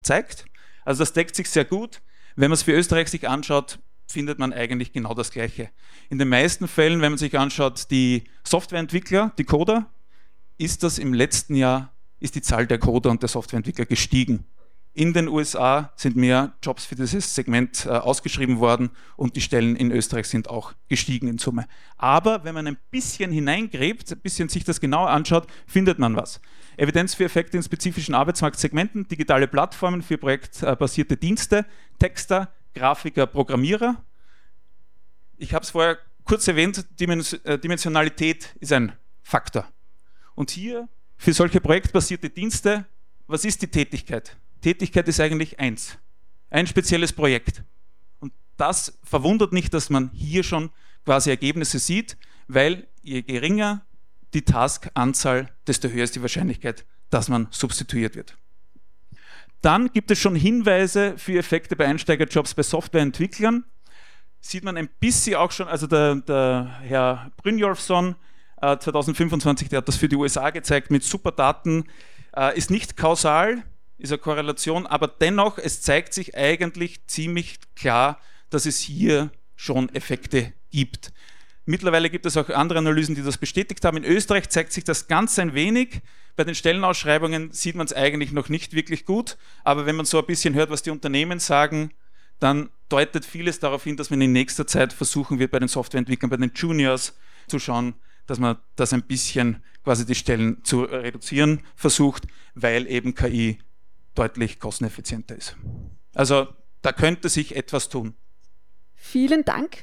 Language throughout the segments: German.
zeigt. Also das deckt sich sehr gut. Wenn man es für Österreich sich anschaut, findet man eigentlich genau das Gleiche. In den meisten Fällen, wenn man sich anschaut, die Softwareentwickler, die Coder, ist die Zahl der Coder und der Softwareentwickler gestiegen. In den USA sind mehr Jobs für dieses Segment ausgeschrieben worden und die Stellen in Österreich sind auch gestiegen in Summe. Aber wenn man ein bisschen hineingräbt, ein bisschen sich das genauer anschaut, findet man was. Evidenz für Effekte in spezifischen Arbeitsmarktsegmenten, digitale Plattformen für projektbasierte Dienste, Texter, Grafiker, Programmierer. Ich habe es vorher kurz erwähnt, Dimensionalität ist ein Faktor. Und hier für solche projektbasierte Dienste, was ist die Tätigkeit? Tätigkeit ist eigentlich ein spezielles Projekt. Und das verwundert nicht, dass man hier schon quasi Ergebnisse sieht, weil je geringer die Taskanzahl, desto höher ist die Wahrscheinlichkeit, dass man substituiert wird. Dann gibt es schon Hinweise für Effekte bei Einsteigerjobs bei Softwareentwicklern. Sieht man ein bisschen auch schon, also der Herr Brynjolfsson 2025, der hat das für die USA gezeigt mit Superdaten, ist nicht kausal, ist eine Korrelation, aber dennoch, es zeigt sich eigentlich ziemlich klar, dass es hier schon Effekte gibt. Mittlerweile gibt es auch andere Analysen, die das bestätigt haben. In Österreich zeigt sich das ganz ein wenig. Bei den Stellenausschreibungen sieht man es eigentlich noch nicht wirklich gut, aber wenn man so ein bisschen hört, was die Unternehmen sagen, dann deutet vieles darauf hin, dass man in nächster Zeit versuchen wird, bei den Softwareentwicklern, bei den Juniors zu schauen, dass man das ein bisschen quasi die Stellen zu reduzieren versucht, weil eben KI deutlich kosteneffizienter ist. Also da könnte sich etwas tun. Vielen Dank.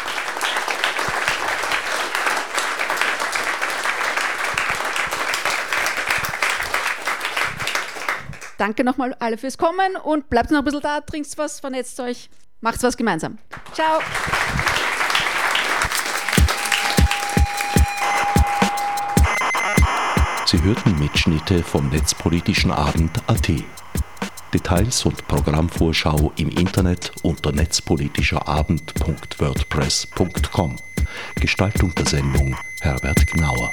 Danke nochmal alle fürs Kommen und bleibt noch ein bisschen da, trinkt was, vernetzt euch, macht was gemeinsam. Ciao. Sie hörten Mitschnitte vom Netzpolitischen Abend.at. Details und Programmvorschau im Internet unter netzpolitischerabend.wordpress.com. Gestaltung der Sendung Herbert Gnauer.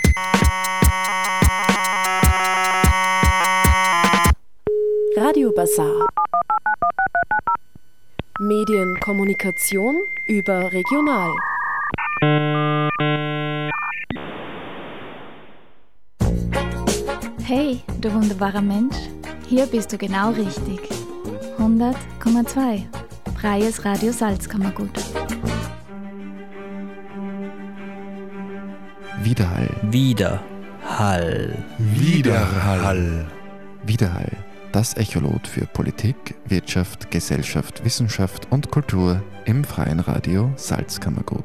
Radio Bazar. Medienkommunikation überregional. Hey, du wunderbarer Mensch, hier bist du genau richtig. 100,2 Freies Radio Salzkammergut. Widerhall. Widerhall. Widerhall. Widerhall. Das Echolot für Politik, Wirtschaft, Gesellschaft, Wissenschaft und Kultur im Freien Radio Salzkammergut.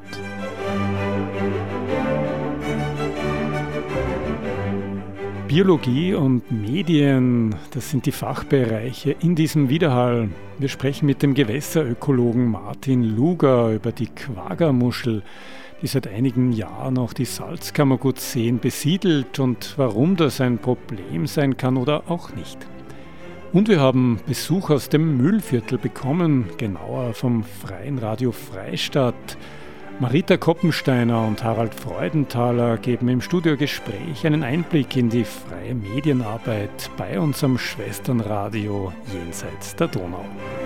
Biologie und Medien, das sind die Fachbereiche in diesem Widerhall. Wir sprechen mit dem Gewässerökologen Martin Luger über die Quaggamuschel, die seit einigen Jahren auch die Salzkammergutseen besiedelt und warum das ein Problem sein kann oder auch nicht. Und wir haben Besuch aus dem Mühlviertel bekommen, genauer vom Freien Radio Freistadt. Marita Koppensteiner und Harald Freudenthaler geben im Studiogespräch einen Einblick in die freie Medienarbeit bei unserem Schwesternradio jenseits der Donau.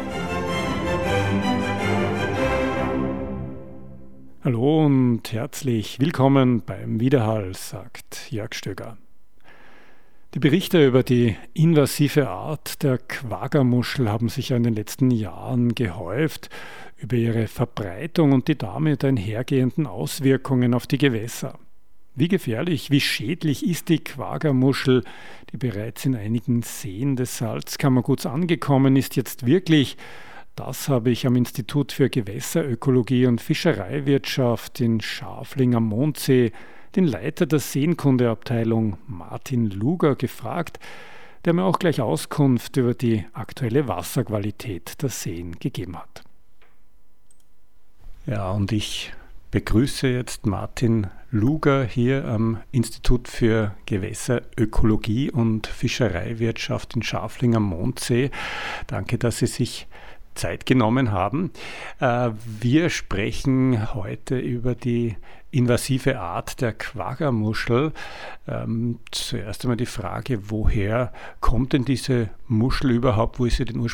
Hallo und herzlich willkommen beim Widerhall, sagt Jörg Stöger. Die Berichte über die invasive Art der Quaggamuschel haben sich ja in den letzten Jahren gehäuft, über ihre Verbreitung und die damit einhergehenden Auswirkungen auf die Gewässer. Wie gefährlich, wie schädlich ist die Quaggamuschel, die bereits in einigen Seen des Salzkammerguts angekommen ist, jetzt wirklich? Das habe ich am Institut für Gewässerökologie und Fischereiwirtschaft in Schafling am Mondsee den Leiter der Seenkundeabteilung Martin Luger gefragt, der mir auch gleich Auskunft über die aktuelle Wasserqualität der Seen gegeben hat. Ja, und ich begrüße jetzt Martin Luger hier am Institut für Gewässerökologie und Fischereiwirtschaft in Schafling am Mondsee. Danke, dass Sie sich Zeit genommen haben. Wir sprechen heute über die invasive Art der Quaggamuschel. Zuerst einmal die Frage, woher kommt denn diese Muschel überhaupt? Wo ist sie denn ursprünglich